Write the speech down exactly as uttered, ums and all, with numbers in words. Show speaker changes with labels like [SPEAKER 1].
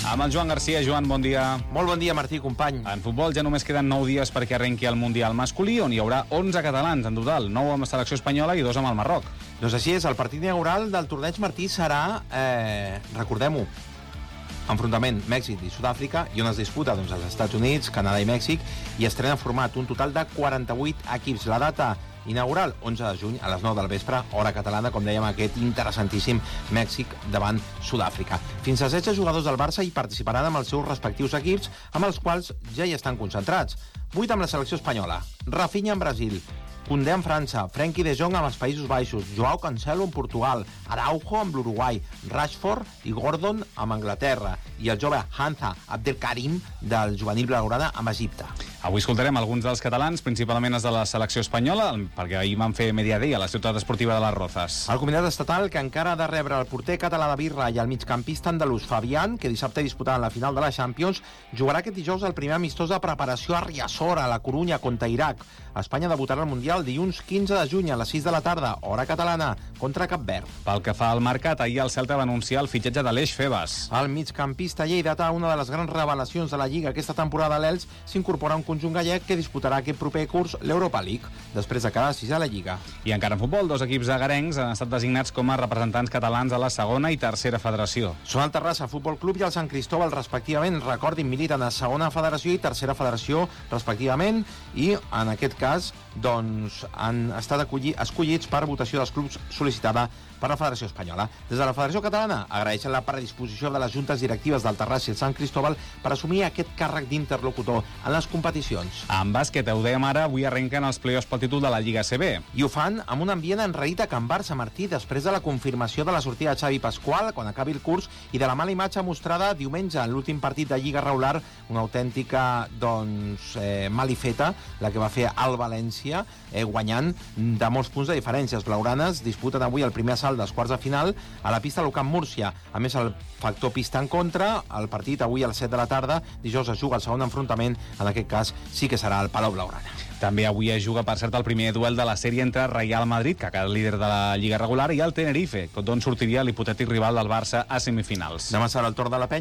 [SPEAKER 1] Amb el Joan Garcia. Joan, bon dia.
[SPEAKER 2] Molt bon dia, Martí, company.
[SPEAKER 1] En futbol ja només queden nou dies perquè arrenqui el Mundial masculí, on hi haurà onze catalans en total, nou amb la selecció espanyola i dos amb el Marroc.
[SPEAKER 2] Doncs així és, el partit inaugural del torneig, Martí, serà, eh, recordem-ho, enfrontament Mèxic i Sud-àfrica, i on es disputa doncs, als Estats Units, Canadà i Mèxic, i estrena format un total de quaranta-vuit equips. La data inaugural, onze de juny, a les nou del vespre, hora catalana, com dèiem, aquest interessantíssim Mèxic davant Sud-àfrica. Fins a setze jugadors del Barça hi participaran amb els seus respectius equips, amb els quals ja hi estan concentrats. vuit amb la selecció espanyola, Rafinha en Brasil, Koundé en França, Frenkie de Jong amb els Països Baixos, Joao Cancelo en Portugal, Araujo amb l'Uruguai, Rashford i Gordon amb Anglaterra, i el jove Hamza Abdelkarim del juvenil blaugrana amb Egipte.
[SPEAKER 1] Avui escoltarem alguns dels catalans, principalment els de la selecció espanyola, perquè ahir van fer media day a la ciutat esportiva de les Rozas.
[SPEAKER 2] El comitat estatal, que encara ha de rebre el porter català de Birra i el migcampista andalús Fabián, que dissabte disputaran la final de la Champions, jugarà aquest dijous el primer amistós de preparació a Riazor, a la Corunya, contra Iraq. Espanya debutarà al Mundial dilluns quinze de juny a les sis de la tarda, hora catalana, contra Cap Verd.
[SPEAKER 1] Pel que fa al mercat, ahir el Celta va anunciar el fitxatge de l'Eix Febas.
[SPEAKER 2] El migcampista lleidatà, una de les grans revelacions de la Lliga aquesta temporada a l'Elx, s'incorpora un conjunt gallec que disputarà aquest proper curs l'Europa League, després de quedar sis a la Lliga.
[SPEAKER 1] I encara en futbol, dos equips agarencs han estat designats com a representants catalans a la segona i tercera federació.
[SPEAKER 2] Són el Terrassa Futbol Club i el Sant Cristóbal, respectivament. Recordin, militen a segona federació i tercera federació, respectivament, i en aquest cas doncs, han estat acollir, escollits per votació dels clubs sol·licitada per la Federació Espanyola. Des de la Federació Catalana agraeixen la predisposició de les juntes directives del Terrassa i el Sant Cristóbal per assumir aquest càrrec d'interlocutor en les competicions.
[SPEAKER 1] En bàsquet, ho dèiem ara, avui arrenquen els play-offs pel títol de la Lliga A C B.
[SPEAKER 2] I ho fan amb un ambient enraït a Can Barça, Martí, després de la confirmació de la sortida de Xavi Pasqual quan acabi el curs i de la mala imatge mostrada diumenge en l'últim partit de Lliga regular, una autèntica doncs, eh, malifeta, la que va fer el València, eh, guanyant de molts punts de diferència. Els blaugranes disputen avui el primer assalt dels quarts de final a la pista local Múrcia. A més, el factor pista en contra, el partit avui a les set de la tarda, dijous es juga el segon enfrontament, en aquest cas sí que serà el Palau Blaugrana.
[SPEAKER 1] També avui es juga, per cert, el primer duel de la sèrie entre Real Madrid, que acaba líder de la Lliga regular, i el Tenerife, d'on sortiria l'hipotètic rival del Barça a semifinals.
[SPEAKER 2] Demà serà el torn de la Penya.